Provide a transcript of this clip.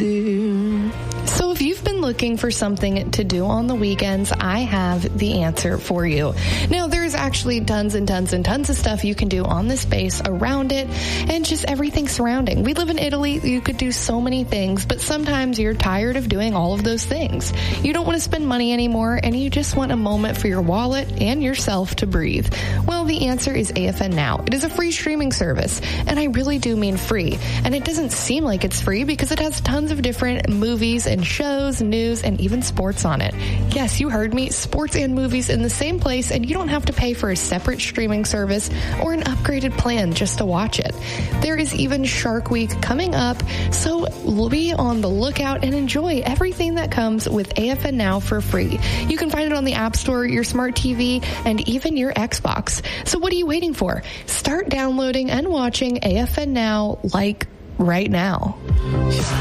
do. So if you've been looking for something to do on the weekends, I have the answer for you. Now, there's actually tons and tons and tons of stuff you can do on the space around it and just everything surrounding. We live in Italy. You could do so many things, but sometimes you're tired of doing all of those things. You don't want to spend money anymore, and you just want a moment for your wallet and yourself to breathe. Well, the answer is AFN Now. It is a free streaming service, and I really do mean free. And it doesn't seem like it's free because it has tons of different movies and shows, news, and even sports on it. Yes, you heard me, sports and movies in the same place, and you don't have to pay for a separate streaming service or an upgraded plan just to watch it. There is even Shark Week coming up, so be on the lookout and enjoy everything that comes with AFN Now for free. You can find it on the App Store, your smart TV, and even your Xbox. So what are you waiting for? Start downloading and watching AFN Now like right now.